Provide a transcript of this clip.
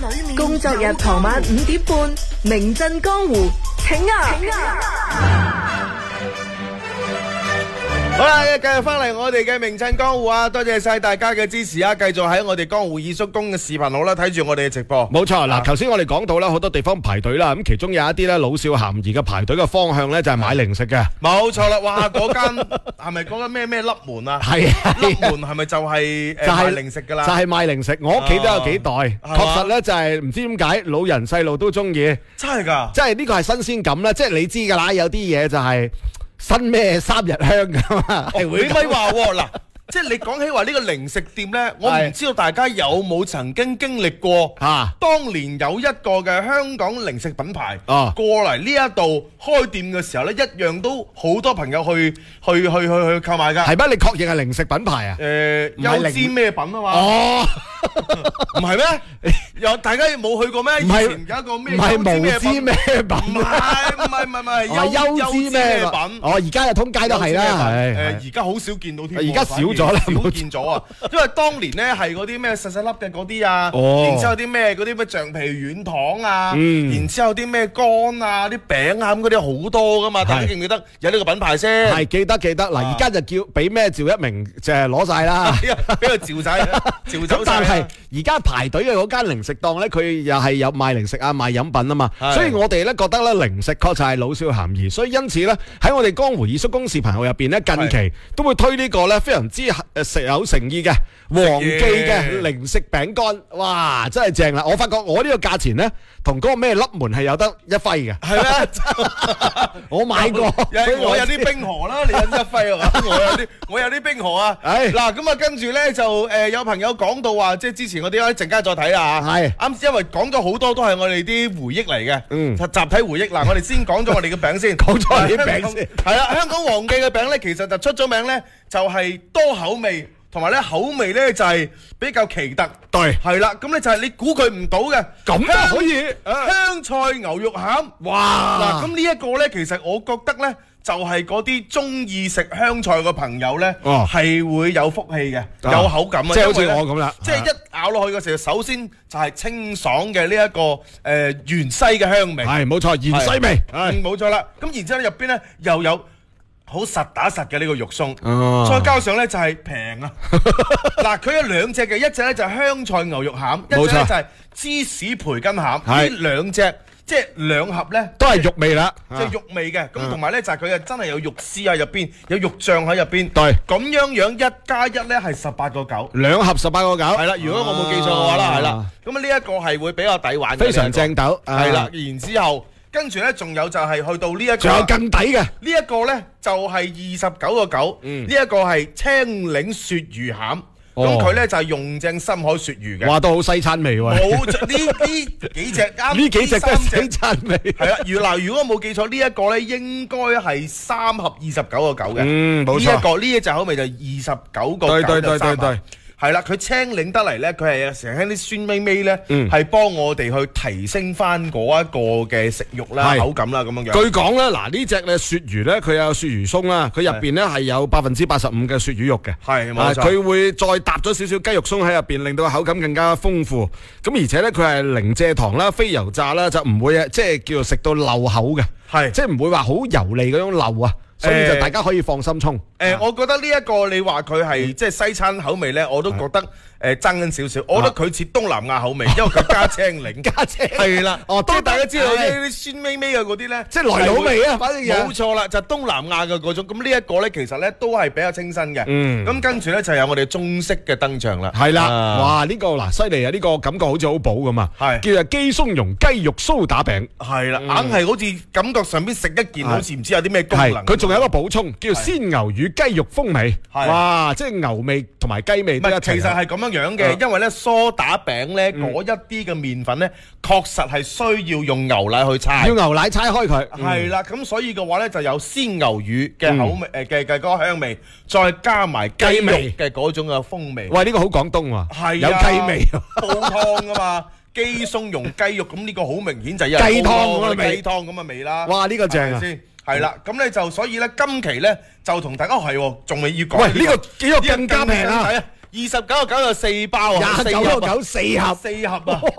工作日傍晚5點半，名震江湖，請好啦，繼續翻嚟我哋嘅名震江湖啊！多謝晒大家嘅支持啊！繼續喺我哋江湖二叔公嘅視頻號啦，睇住我哋嘅直播。 冇錯，嗱，頭先我哋講到啦，好多地方排隊啦，咁其中有一啲咧老少咸宜嘅排隊嘅方向咧，就係買零食嘅。 冇錯啦，哇！嗰間係咪嗰間咩粒門啊？ 係啊， 粒門係咪就係賣零食噶啦？ 就係賣零食，我屋企都有幾袋，確實咧就係唔知點解老人細路都中意。 真係㗎！ 即係呢個係新鮮感啦，即係你知㗎啦，有啲嘢就係新咩3日香㗎嘛。 你咪話喎嗱。即係你講起話呢個零食店呢，我唔知道大家有冇曾經經歷過當年有一個嘅香港零食品牌過嚟呢一度開店嘅時候呢，一樣都好多朋友去購買㗎。 係咩？你確認係零食品牌啊？ 優之咩品啊嘛？哦，唔係咩？有大家冇去過咩？以前有一個咩？ 唔係無知咩品？ 唔係優之咩品？ 哦，而家嘅通街都係啦。 而家好少見到添。 而家少咗。 少見咗啊！因為當年咧係嗰啲咩細細粒嘅嗰啲啊，然之後啲咩嗰啲咩橡皮軟糖啊，然之後啲咩乾啊、啲餅啊咁嗰啲好多噶嘛，大家記唔記得有呢個品牌先？係記得嗱，而家就叫俾咩趙一鳴就係攞晒啦， 俾個趙仔趙走晒。 但係而家排隊嘅嗰間零食檔咧，佢又係有賣零食啊、賣飲品啊嘛，所以我哋咧覺得咧零食確實係老少咸宜，所以因此咧喺我哋江湖二叔公視頻號入邊咧，近期都會推呢個咧非常之食有誠意嘅黃記嘅零食餅乾，哇，真係正啦！我發覺我呢個價錢咧，同嗰個咩粒門係有得一揮嘅， 係咩？ 我買過， 我有啲冰河啦，你有一揮啊？我有啲冰河啊！嗱，咁啊，跟住咧就有朋友講到話，即係之前我哋一陣間再睇啊，係啱，因為講咗好多都係我哋啲回憶嚟嘅，集體回憶。嗱，我哋先講咗我哋嘅餅先， 講咗啲餅先， 係啦，香港黃記嘅餅咧，其實就出咗名咧，就係多口味。同埋咧口味咧就係比較奇特， 對， 係啦，咁咧就係你估佢唔到嘅， 咁都可以香菜牛肉餡，哇！嗱，咁呢一個咧，其實我覺得咧，就係嗰啲中意食香菜嘅朋友咧，係會有福氣嘅，有口感啊， 即係好似我咁啦， 即係一咬落去嘅時候，首先就係清爽嘅呢一個芫茜嘅香味， 係冇錯，芫茜味， 冇錯啦。咁然之後入邊咧又有好實打實嘅呢個肉鬆，再加上咧就係平啊！嗱，佢有兩隻嘅，一隻咧就係香菜牛肉餡，一隻咧就係芝士培根餡。呢兩隻即係兩盒咧都係肉味啦， 即係肉味嘅。咁同埋咧就係佢真係有肉絲啊入邊，有肉醬喺入邊。 對， 咁樣1+1咧係18.9， 兩盒18.9。 係啦，如果我冇記錯嘅話啦，係啦。咁呢一個係會比較抵玩嘅， 非常正斗。 係啦，然之後。跟住咧，仲有就係去到呢一個， 仲有更抵嘅。 呢一個咧就係29.9，呢一個係青檸鱈魚餡。咁佢咧就係用正深海鱈魚嘅。 哇，都好西餐味喎。 冇呢幾隻啱， 呢幾隻都係西餐味。 係啦，如果我冇記錯，呢一個咧應該係3盒29.9嘅。 冇錯。 呢一隻口味就29.9。對。係啦，佢青檸得嚟咧，佢係成日啲酸味味咧，係幫我哋去提升翻嗰一個嘅食慾啦、口感啦咁樣樣。 據講咧，嗱呢隻咧鱈魚咧，佢有鱈魚鬆啦，佢入邊咧係有85%嘅鱈魚肉嘅， 係冇錯。 佢會再搭咗少少雞肉鬆喺入邊，令到口感更加豐富。咁而且咧，佢係零蔗糖啦、非油炸啦，就唔會即係叫做食到漏口嘅，係即係唔會話好油膩嗰種漏啊。所以就大家可以放心衝。 我覺得呢一個你話佢係即係西餐口味咧，我都覺得爭緊少少。我覺得佢似東南亞口味，因為佢加青檸。加青係啦，即係大家知道啲酸味味嘅嗰啲咧，即係來佬味啊，反正冇錯啦，就係東南亞嘅嗰種。咁呢一個咧，其實咧都係比較清新嘅。咁跟住咧就有我哋中式嘅登場啦。係啦，哇！呢個嗱犀利啊！呢個感覺好似好補咁啊。係叫做雞鬆蓉雞肉蘇打餅。係啦，硬係好似感覺上邊食一件，好似唔知有啲咩功能。佢仲有一個補充，叫鮮牛與雞肉風味。哇！即係牛味同埋雞味都一齊。其實係咁樣嘅，因為咧梳打餅咧嗰一啲嘅麵粉咧，確實係需要用牛奶去搓。要牛奶搓開佢。係啦，咁所以嘅話咧就有鮮牛乳嘅口味嘅嗰個香味，再加埋雞肉嘅嗰種嘅風味。喂，呢個好廣東喎。係有雞味，煲湯啊嘛。雞鬆蓉雞肉，咁呢個好明顯就係雞湯咁嘅味，雞湯咁嘅味啦。哇，呢個正啊！先係啦，咁咧就所以咧今期咧就同大家係仲未要講。喂，呢個幾個更加平啊！29.9有4包啊，29.9 4盒啊。